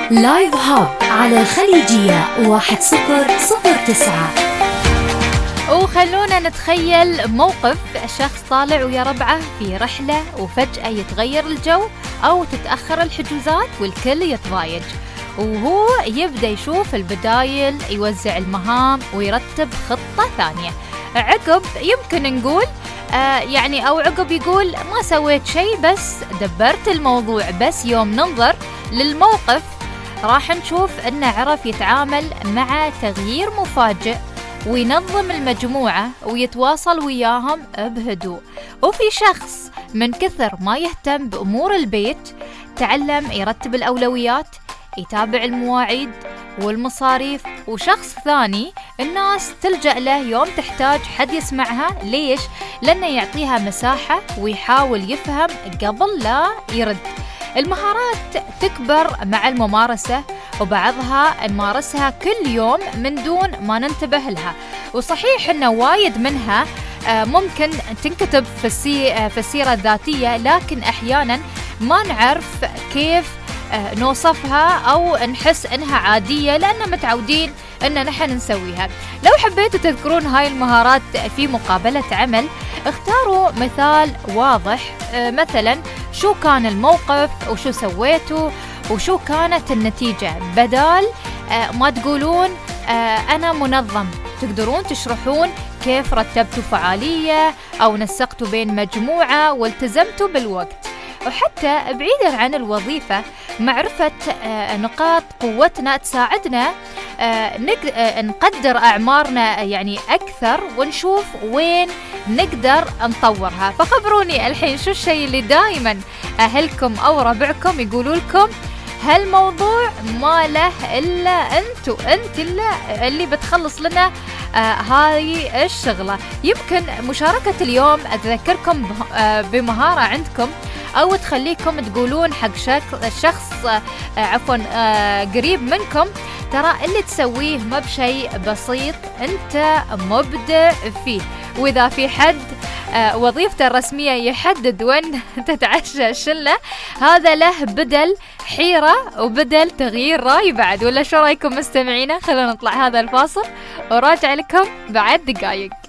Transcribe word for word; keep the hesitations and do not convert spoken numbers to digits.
لايف هاب على الخليجية واحد صفر صفر تسعة. وخلونا نتخيل موقف شخص طالع ويا ربعه في رحلة وفجأة يتغير الجو أو تتأخر الحجوزات والكل يتضايج، وهو يبدأ يشوف البدايل، يوزع المهام ويرتب خطة ثانية. عقب يمكن نقول آه يعني أو عقب يقول ما سويت شيء بس دبرت الموضوع. بس يوم ننظر للموقف راح نشوف أنه عرف يتعامل مع تغيير مفاجئ وينظم المجموعة ويتواصل وياهم بهدوء. وفي شخص من كثر ما يهتم بأمور البيت تعلم يرتب الأولويات، يتابع المواعيد والمصاريف. وشخص ثاني الناس تلجأ له يوم تحتاج حد يسمعها. ليش؟ لأنه يعطيها مساحة ويحاول يفهم قبل لا يرد. المهارات تكبر مع الممارسة، وبعضها نمارسها كل يوم من دون ما ننتبه لها. وصحيح أنه وايد منها ممكن تنكتب في السيرة الذاتية، لكن أحيانا ما نعرف كيف نوصفها أو نحس أنها عادية لأننا متعودين أن نحن نسويها. لو حبيتوا تذكرون هاي المهارات في مقابلة عمل، اختاروا مثال واضح، مثلا شو كان الموقف وشو سويتوا وشو كانت النتيجة، بدال ما تقولون أنا منظم. تقدرون تشرحون كيف رتبتوا فعالية أو نسقتوا بين مجموعة والتزمتوا بالوقت. وحتى بعيدا عن الوظيفة، معرفة نقاط قوتنا تساعدنا نقدر أعمارنا يعني أكثر ونشوف وين نقدر نطورها. فخبروني الحين شو الشيء اللي دائما أهلكم أو ربعكم يقولوا لكم هالموضوع ما له إلا أنتو، أنت إلا اللي بتخلص لنا آه هاي الشغلة. يمكن مشاركة اليوم أتذكركم آه بمهارة عندكم أو تخليكم تقولون حق شخص آه عفوا آه قريب منكم ترى اللي تسويه ما بشيء بسيط، أنت مبدع فيه. وإذا في حد آه وظيفته الرسمية يحدد وين تتعشى الشلة، هذا له بدل حيرة وبدل تغيير رأي بعد. ولا شو رأيكم مستمعينا؟ خلونا نطلع هذا الفاصل وراجع لكم بعد دقايق.